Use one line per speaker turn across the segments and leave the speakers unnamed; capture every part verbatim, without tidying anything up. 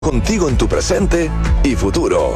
Contigo en tu presente y futuro.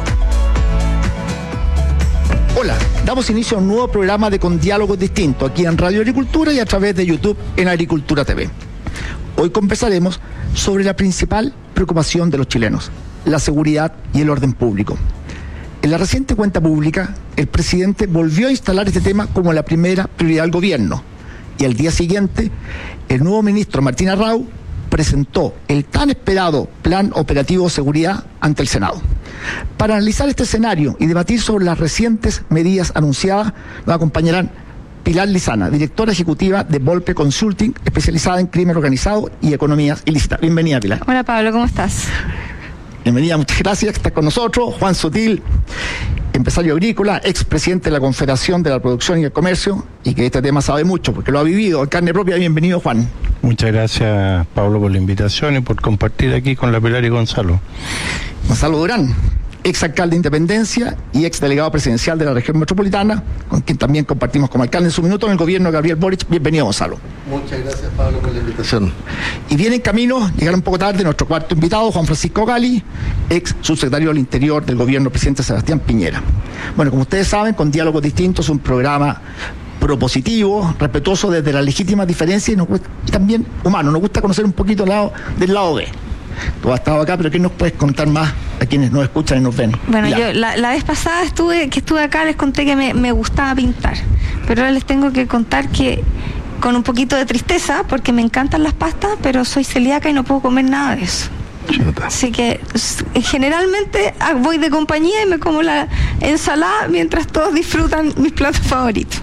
Hola, damos inicio a un nuevo programa de Con Diálogos Distintos aquí en Radio Agricultura y a través de YouTube en Agricultura T V. Hoy conversaremos sobre la principal preocupación de los chilenos, la seguridad y el orden público. En la reciente cuenta pública, el presidente volvió a instalar este tema como la primera prioridad del gobierno y al día siguiente, el nuevo ministro Martín Arrau presentó el tan esperado Plan Operativo de Seguridad ante el Senado. Para analizar este escenario y debatir sobre las recientes medidas anunciadas, nos acompañarán Pilar Lizana, directora ejecutiva de Volpe Consulting, especializada en crimen organizado y economías ilícitas. Bienvenida, Pilar.
Hola, Pablo, ¿cómo estás?
Bienvenida, muchas gracias, que estás con nosotros. Juan Sutil, empresario agrícola, expresidente de la Confederación de la Producción y el Comercio, y que este tema sabe mucho, porque lo ha vivido en carne propia. Bienvenido, Juan.
Muchas gracias, Pablo, por la invitación y por compartir aquí con la Pilar y Gonzalo.
Gonzalo Durán, ex alcalde de Independencia y ex delegado presidencial de la región metropolitana, con quien también compartimos como alcalde en su minuto en el gobierno de Gabriel Boric. Bienvenido, Gonzalo.
Muchas gracias, Pablo, por la invitación.
Y viene en camino, llegaron un poco tarde, nuestro cuarto invitado, Juan Francisco Gali, ex subsecretario del Interior del gobierno del presidente Sebastián Piñera. Bueno, como ustedes saben, Con Diálogos Distintos es un programa propositivo, respetuoso desde las legítimas diferencias y, nos gusta, y también humano. Nos gusta conocer un poquito el lado, del lado B. Tú has estado acá, pero ¿qué nos puedes contar más a quienes nos escuchan y nos ven?
Bueno,
ya.
yo la, la vez pasada estuve que estuve acá, les conté que me, me gustaba pintar, pero ahora les tengo que contar que con un poquito de tristeza, porque me encantan las pastas, pero soy celíaca y no puedo comer nada de eso. Chuta. Así que generalmente voy de compañía y me como la ensalada mientras todos disfrutan mis platos favoritos.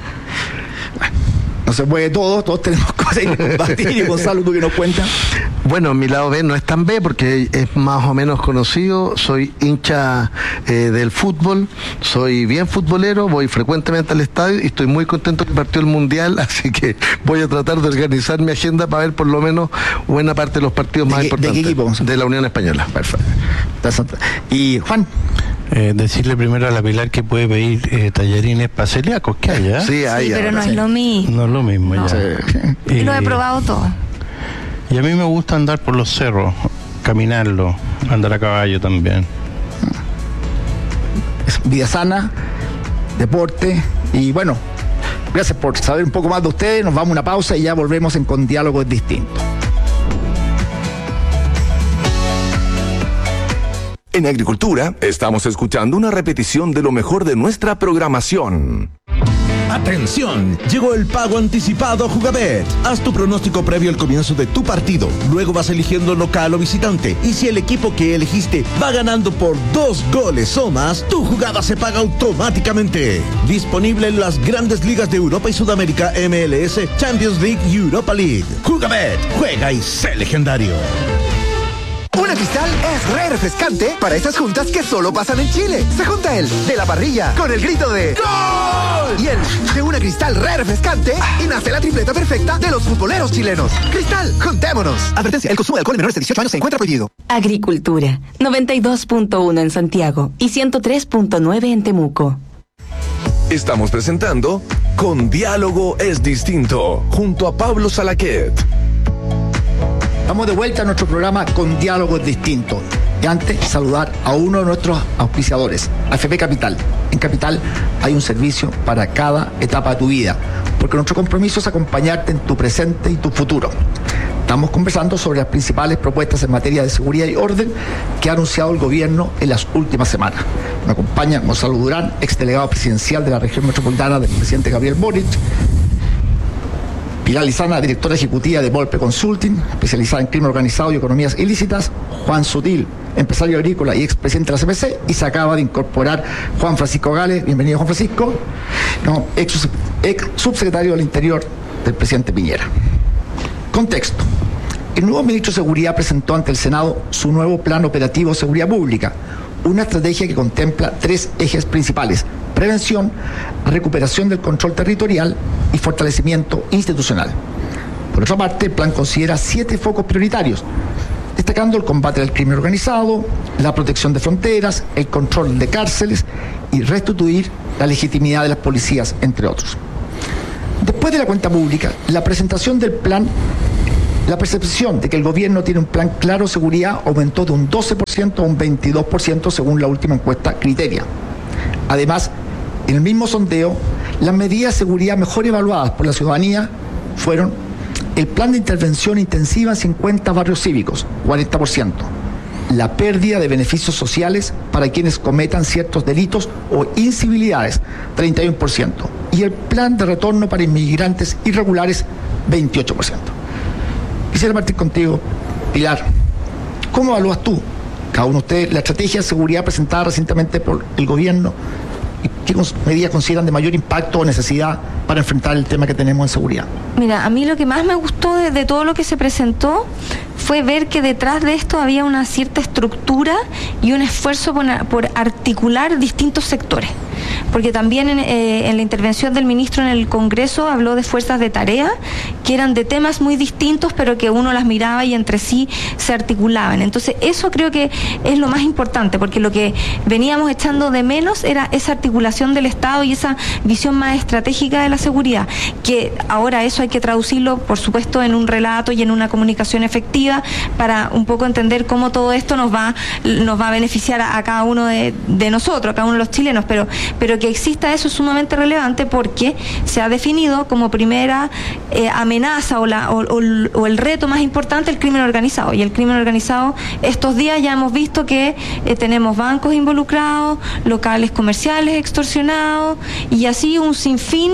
No se puede todo, todos tenemos cosas que compartir. Y Gonzalo, ¿tú qué nos cuentas?
Bueno, mi lado B no es tan B porque es más o menos conocido. Soy hincha eh, del fútbol, soy bien futbolero, voy frecuentemente al estadio y estoy muy contento que partió el Mundial, así que voy a tratar de organizar mi agenda para ver por lo menos buena parte de los partidos más
¿De,
importantes.
¿De qué equipo?
De la Unión Española.
Perfecto. Y Juan.
Eh, decirle primero a la Pilar que puede pedir eh, tallarines para celíacos, ¿qué hay? ¿eh?
Sí, hay.
Sí, pero no
sí.
es lo mismo.
No es lo mismo,
No.
ya.
Sí.
Eh,
Lo he probado todo.
Y a mí me gusta andar por los cerros, caminarlo, andar a caballo también.
Es vida sana, deporte y bueno, gracias por saber un poco más de ustedes. Nos vamos a una pausa y ya volvemos en Con Diálogos Distintos.
En Agricultura estamos escuchando una repetición de lo mejor de nuestra programación.
¡Atención! Llegó el pago anticipado Jugabet. Haz tu pronóstico previo al comienzo de tu partido. Luego vas eligiendo local o visitante. Y si el equipo que elegiste va ganando por dos goles o más, tu jugada se paga automáticamente. Disponible en las grandes ligas de Europa y Sudamérica, M L S, Champions League y Europa League. Jugabet. Juega y sé legendario.
Una Cristal es re refrescante para esas juntas que solo pasan en Chile. Se junta el de la parrilla con el grito de ¡Gol! Y el de una Cristal re refrescante y nace la tripleta perfecta de los futboleros chilenos. Cristal, juntémonos. Advertencia, el consumo de alcohol en menores de dieciocho años se encuentra prohibido.
Agricultura, noventa y dos punto uno en Santiago y ciento tres punto nueve en Temuco.
Estamos presentando Con Diálogo es Distinto, junto a Pablo Salaquet.
Estamos de vuelta a nuestro programa Con Diálogos Distintos. Y antes, saludar a uno de nuestros auspiciadores, A F P Capital. En Capital hay un servicio para cada etapa de tu vida, porque nuestro compromiso es acompañarte en tu presente y tu futuro. Estamos conversando sobre las principales propuestas en materia de seguridad y orden que ha anunciado el gobierno en las últimas semanas. Me acompaña Gonzalo Durán, ex delegado presidencial de la región metropolitana del presidente Gabriel Boric. Pilar Lizana, directora ejecutiva de Volpe Consulting, especializada en crimen organizado y economías ilícitas. Juan Sutil, empresario agrícola y expresidente de la C P C. Y se acaba de incorporar Juan Francisco Gales. Bienvenido, Juan Francisco. No, ex, ex subsecretario del Interior del presidente Piñera. Contexto. El nuevo ministro de Seguridad presentó ante el Senado su nuevo Plan Operativo de Seguridad Pública, una estrategia que contempla tres ejes principales: prevención, recuperación del control territorial y fortalecimiento institucional. Por otra parte, el plan considera siete focos prioritarios, destacando el combate al crimen organizado, la protección de fronteras, el control de cárceles y restituir la legitimidad de las policías, entre otros. Después de la cuenta pública, la presentación del plan La percepción de que el gobierno tiene un plan claro de seguridad aumentó de un doce por ciento a un veintidós por ciento según la última encuesta Criteria. Además, en el mismo sondeo, las medidas de seguridad mejor evaluadas por la ciudadanía fueron el plan de intervención intensiva en cincuenta barrios cívicos, cuarenta por ciento. La pérdida de beneficios sociales para quienes cometan ciertos delitos o incivilidades, treinta y uno por ciento. Y el plan de retorno para inmigrantes irregulares, veintiocho por ciento. Quisiera partir contigo, Pilar. ¿Cómo evalúas tú, cada uno de ustedes, la estrategia de seguridad presentada recientemente por el gobierno? ¿Y qué medidas consideran de mayor impacto o necesidad para enfrentar el tema que tenemos en seguridad?
Mira, a mí lo que más me gustó de, de todo lo que se presentó fue ver que detrás de esto había una cierta estructura y un esfuerzo por, por articular distintos sectores. Porque también en, eh, en la intervención del ministro en el Congreso habló de fuerzas de tarea, que eran de temas muy distintos, pero que uno las miraba y entre sí se articulaban. Entonces, eso creo que es lo más importante, porque lo que veníamos echando de menos era esa articulación del Estado y esa visión más estratégica de la seguridad, que ahora eso hay que traducirlo, por supuesto, en un relato y en una comunicación efectiva para un poco entender cómo todo esto nos va, nos va a beneficiar a, a cada uno de, de nosotros, a cada uno de los chilenos, pero, pero que exista eso es sumamente relevante porque se ha definido como primera eh, amenaza o, la, o, o, o el reto más importante el crimen organizado. Y el crimen organizado, estos días ya hemos visto que eh, tenemos bancos involucrados, locales comerciales extorsionados y así un sinfín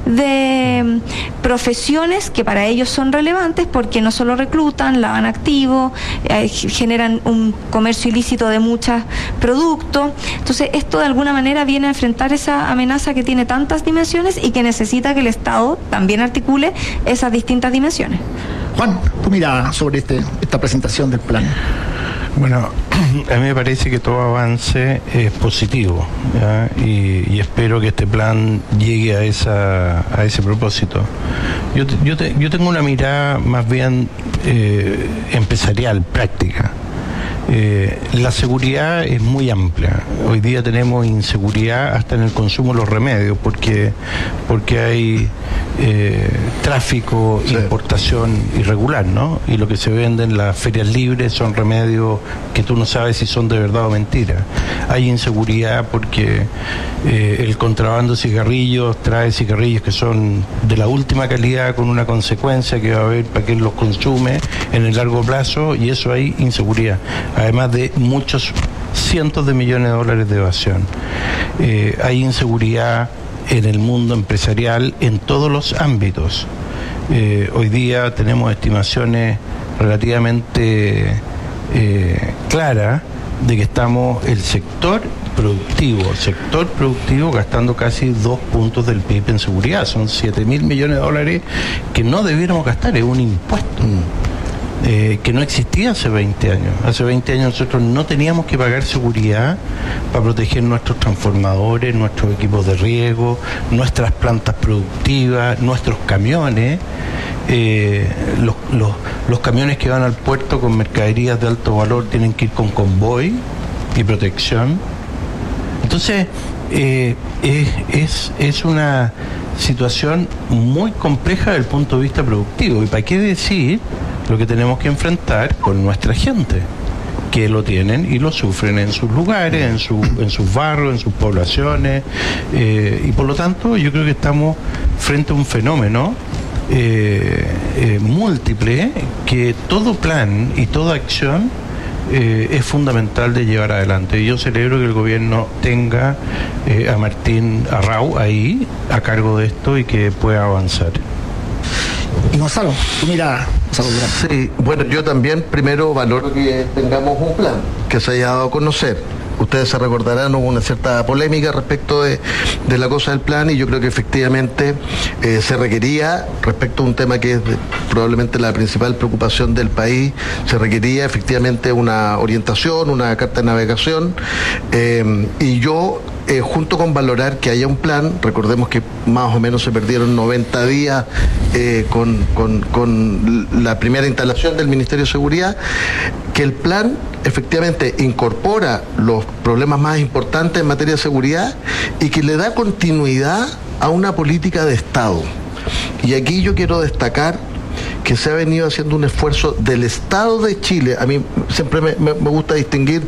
de um, profesiones que para ellos son relevantes porque no solo reclutan, lavan activos, eh, generan un comercio ilícito de muchos productos. Entonces esto de alguna manera viene a enfrentar esa amenaza que tiene tantas dimensiones y que necesita que el Estado también articule esas distintas dimensiones.
Juan, tu mirada sobre este, esta presentación del plan.
Bueno, a mí me parece que todo avance es positivo, ¿ya? Y, y espero que este plan llegue a esa a ese propósito. Yo, te, yo, te, yo tengo una mirada más bien eh, empresarial, práctica. Eh, la seguridad es muy amplia. Hoy día tenemos inseguridad hasta en el consumo de los remedios porque porque hay eh, tráfico, sí. Importación irregular, ¿no? Y lo que se vende en las ferias libres son remedios que tú no sabes si son de verdad o mentira. Hay inseguridad porque eh, el contrabando de cigarrillos trae cigarrillos que son de la última calidad con una consecuencia que va a haber para quien los consume en el largo plazo y eso hay inseguridad. Además de muchos cientos de millones de dólares de evasión. Eh, hay inseguridad en el mundo empresarial en todos los ámbitos. Eh, hoy día tenemos estimaciones relativamente eh, claras de que estamos el sector productivo, sector productivo gastando casi dos puntos del P I B en seguridad. Son siete mil millones de dólares que no debiéramos gastar, es un impuesto. Mm. Eh, que no existía hace veinte años. Hace veinte años nosotros no teníamos que pagar seguridad para proteger nuestros transformadores, nuestros equipos de riego, nuestras plantas productivas, nuestros camiones, eh, los, los, los camiones que van al puerto con mercaderías de alto valor tienen que ir con convoy y protección. Entonces, eh, es, es, es una situación muy compleja desde el punto de vista productivo. ¿Y para qué decir lo que tenemos que enfrentar con nuestra gente, que lo tienen y lo sufren en sus lugares, en, su, en sus barrios, en sus poblaciones, eh, y por lo tanto yo creo que estamos frente a un fenómeno eh, eh, múltiple que todo plan y toda acción eh, es fundamental de llevar adelante. Y yo celebro que el gobierno tenga eh, a Martín Arrau ahí a cargo de esto y que pueda avanzar.
Y Gonzalo, tú mira, Gonzalo Durán.
Sí, bueno, yo también primero valoro que tengamos un plan que se haya dado a conocer. Ustedes se recordarán, hubo una cierta polémica respecto de, de la cosa del plan y yo creo que efectivamente eh, se requería, respecto a un tema que es de, probablemente la principal preocupación del país, se requería efectivamente una orientación, una carta de navegación eh, y yo... Eh, junto con valorar que haya un plan, recordemos que más o menos se perdieron noventa días eh, con, con, con la primera instalación del Ministerio de Seguridad, que el plan efectivamente incorpora los problemas más importantes en materia de seguridad y que le da continuidad a una política de Estado. Y aquí yo quiero destacar que se ha venido haciendo un esfuerzo del Estado de Chile. A mí siempre me, me, me gusta distinguir